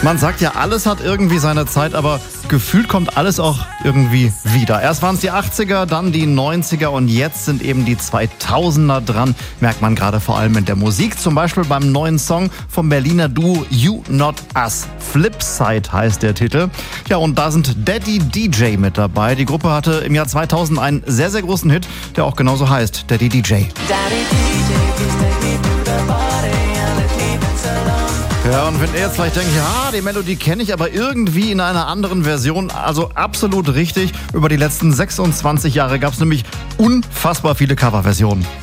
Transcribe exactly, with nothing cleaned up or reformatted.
Man sagt ja, alles hat irgendwie seine Zeit, aber gefühlt kommt alles auch irgendwie wieder. Erst waren es die achtziger, dann die neunziger und jetzt sind eben die zweitausender dran. Merkt man gerade vor allem in der Musik, zum Beispiel beim neuen Song vom Berliner Duo You Not Us. Flipside heißt der Titel. Ja, und da sind Daddy D J mit dabei. Die Gruppe hatte im Jahr zweitausend einen sehr, sehr großen Hit, der auch genauso heißt, Daddy D J. Daddy D J, please take me to the party and let me dance alone. Ja, und wenn ihr jetzt vielleicht denkt, ja, die Melodie kenne ich, aber irgendwie in einer anderen Version, also absolut richtig. Über die letzten sechsundzwanzig Jahre gab es nämlich unfassbar viele Coverversionen.